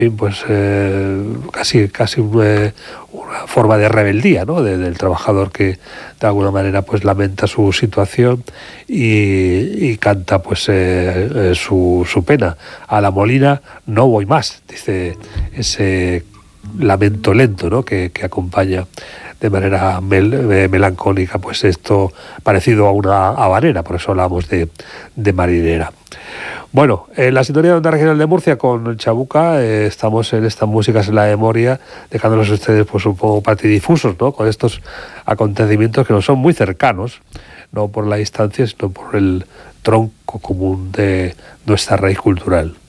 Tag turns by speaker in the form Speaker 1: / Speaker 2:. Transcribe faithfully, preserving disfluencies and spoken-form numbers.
Speaker 1: pues eh, casi casi una, una forma de rebeldía, ¿no? De, del trabajador que de alguna manera pues lamenta su situación y, y canta pues eh, eh, su, su pena. A la molina no voy más, dice ese lamento lento, ¿no? que, que acompaña de manera mel, eh, melancólica pues esto, parecido a una habanera, por eso hablamos de, de marinera. Bueno, en la sintonía de Onda Regional de Murcia con Chabuca eh, estamos en esta música en la memoria, dejándolos ustedes pues un poco patidifusos, ¿no? Con estos acontecimientos que nos son muy cercanos, no por la distancia, sino por el tronco común de nuestra raíz cultural.